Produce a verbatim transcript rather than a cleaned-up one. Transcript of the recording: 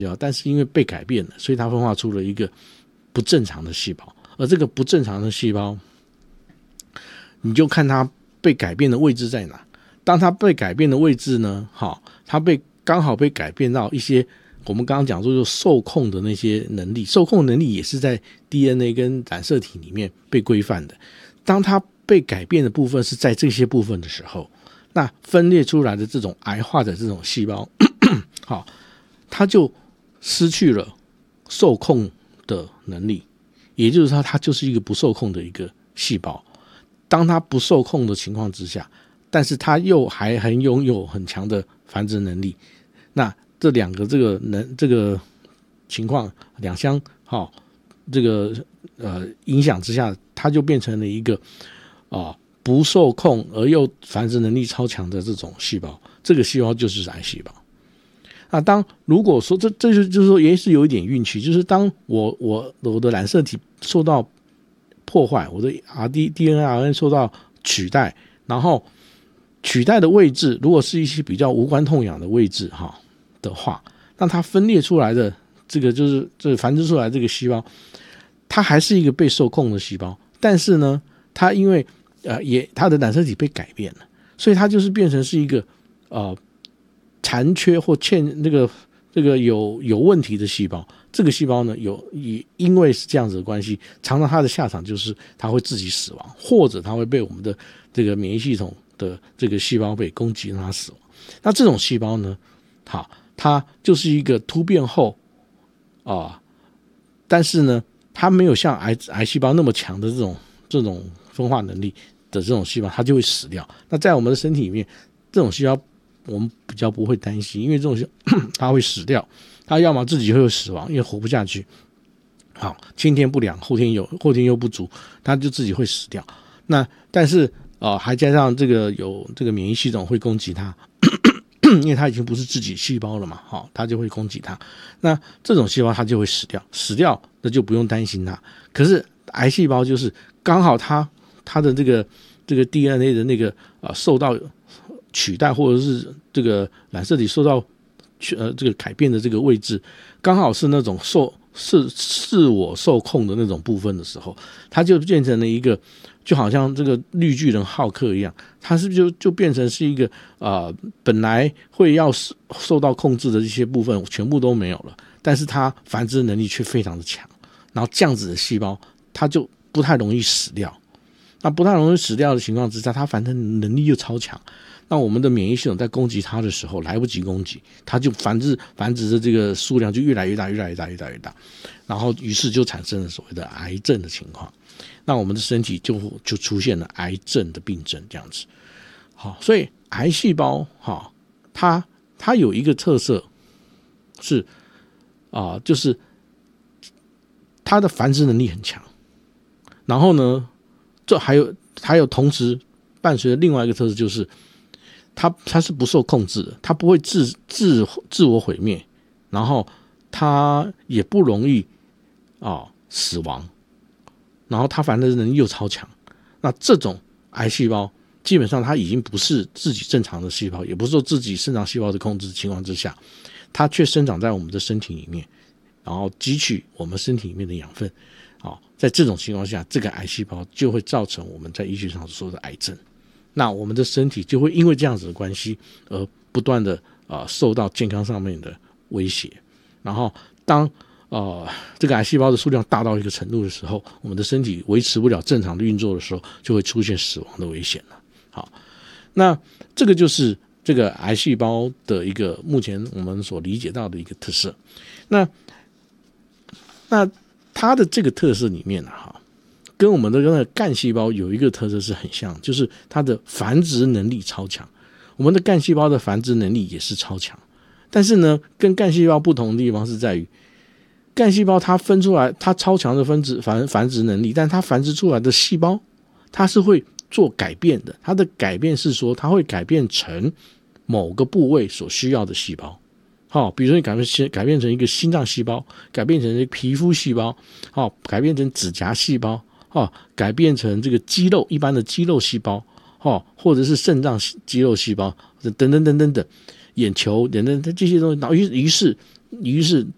但是因为被改变了，所以它分化出了一个不正常的细胞，而这个不正常的细胞，你就看它被改变的位置在哪。当它被改变的位置呢，好，它被刚好被改变到一些我们刚刚讲说就受控的那些能力，受控能力也是在 D N A 跟染色体里面被规范的。当它被改变的部分是在这些部分的时候，那分裂出来的这种癌化的这种细胞，好，它就失去了受控的能力，也就是说，它就是一个不受控的一个细胞。当它不受控的情况之下，但是它又还很拥有很强的繁殖能力，那这两个这个能这个情况两相好、哦、这个呃影响之下，它就变成了一个啊、呃、不受控而又繁殖能力超强的这种细胞，这个细胞就是癌细胞。那当如果说这这就就是说也是有一点运气，就是当我我我的染色体受到破坏，我的 R D D N A R N A 受到取代，然后取代的位置如果是一些比较无关痛痒的位置哈的话，那它分裂出来的这个就是这繁殖出来的这个细胞，它还是一个被受控的细胞，但是呢，它因为呃也它的染色体被改变了，所以它就是变成是一个呃残缺或欠那个这个有有问题的细胞。这个细胞呢，有也因为是这样子的关系，常常它的下场就是它会自己死亡，或者它会被我们的这个免疫系统的这个细胞被攻击让它死亡。那这种细胞呢，好，它就是一个突变后啊、呃，但是呢，它没有像癌癌细胞那么强的这种这种分化能力的这种细胞，它就会死掉。那在我们的身体里面，这种细胞我们比较不会担心，因为这种细它会死掉，它要么自己会死亡，因为活不下去。好，先天不良，后天有后天又不足，它就自己会死掉。那但是呃，还加上这个有这个免疫系统会攻击它，因为它已经不是自己细胞了嘛，好，它就会攻击它。那这种细胞它就会死掉，死掉那就不用担心它。可是癌细胞就是刚好它它的这个这个 D N A 的那个呃受到取代，或者是这个染色体受到呃这个改变的这个位置，刚好是那种受是自我受控的那种部分的时候，它就变成了一个。就好像这个绿巨人浩克一样，它是不是就就变成是一个呃本来会要受到控制的一些部分全部都没有了，但是它繁殖能力却非常的强，然后这样子的细胞它就不太容易死掉。那不太容易死掉的情况之下，它繁殖能力又超强，那我们的免疫系统在攻击它的时候来不及攻击，它就繁殖繁殖的这个数量就越来越大，越来越大，越来越大，然后于是就产生了所谓的癌症的情况。那我们的身体就就出现了癌症的病症这样子。好，所以癌细胞哈，它它有一个特色是啊、呃，就是它的繁殖能力很强。然后呢，这还有还有同时伴随着另外一个特色，就是它它是不受控制的，它不会自自自我毁灭，然后它也不容易啊、呃、死亡。然后它繁殖能力又超强，那这种癌细胞基本上它已经不是自己正常的细胞，也不是受自己生长细胞的控制情况之下，它却生长在我们的身体里面，然后汲取我们身体里面的养分。好，在这种情况下，这个癌细胞就会造成我们在医学上所说的癌症。那我们的身体就会因为这样子的关系而不断的、呃、受到健康上面的威胁。然后当呃，这个癌细胞的数量大到一个程度的时候，我们的身体维持不了正常的运作的时候，就会出现死亡的危险了。好，那这个就是这个癌细胞的一个目前我们所理解到的一个特色。那那它的这个特色里面哈，跟我们的那个干细胞有一个特色是很像，就是它的繁殖能力超强。我们的干细胞的繁殖能力也是超强，但是呢，跟干细胞不同的地方是在于。干细胞它分出来，它超强的分子繁繁殖能力，但它繁殖出来的细胞，它是会做改变的。它的改变是说，它会改变成某个部位所需要的细胞。好、哦，比如说你改变改变成一个心脏细胞，改变成一个皮肤细胞，好、哦，改变成指甲细胞，哦，改变成这个肌肉一般的肌肉细胞，哦，或者是肾脏肌肉细胞，等等等等等，眼球等等这些东西，然后于于是。于是